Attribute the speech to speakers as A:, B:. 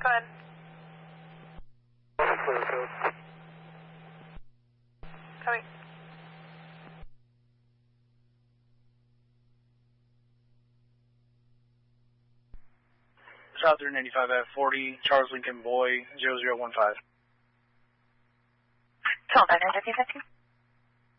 A: ahead. Coming.
B: South 395 at 40, Charles Lincoln Boy, 0015.
A: South 950.